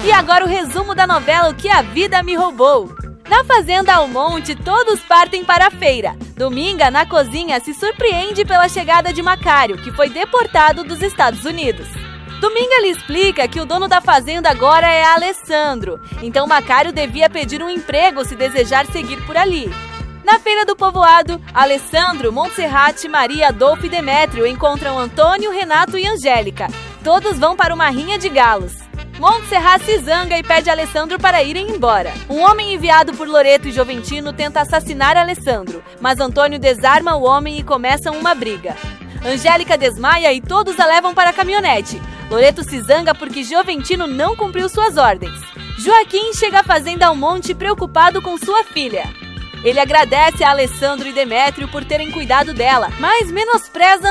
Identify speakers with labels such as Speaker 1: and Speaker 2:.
Speaker 1: E agora o resumo da novela O Que a Vida Me Roubou. Na fazenda Almonte, todos partem para a feira. Dominga, na cozinha, se surpreende pela chegada de Macário, que foi deportado dos Estados Unidos. Dominga lhe explica que o dono da fazenda agora é Alessandro, então Macário devia pedir um emprego se desejar seguir por ali. Na feira do povoado, Alessandro, Montserrate, Maria, Adolfo e Demétrio encontram Antônio, Renato e Angélica. Todos vão para uma rinha de galos. Montserrat se zanga e pede a Alessandro para irem embora. Um homem enviado por Loreto e Joventino tenta assassinar Alessandro, mas Antônio desarma o homem e começam uma briga. Angélica desmaia e todos a levam para a caminhonete. Loreto se zanga porque Joventino não cumpriu suas ordens. Joaquim chega à fazenda Almonte preocupado com sua filha. Ele agradece a Alessandro e Demétrio por terem cuidado dela, mas menospreza